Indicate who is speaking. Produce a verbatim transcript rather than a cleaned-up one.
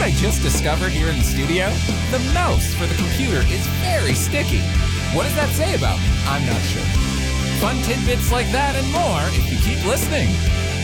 Speaker 1: I just discovered here in the studio? The mouse for the computer is very sticky. What does that say about me? I'm not sure. Fun tidbits like that and more if you keep listening.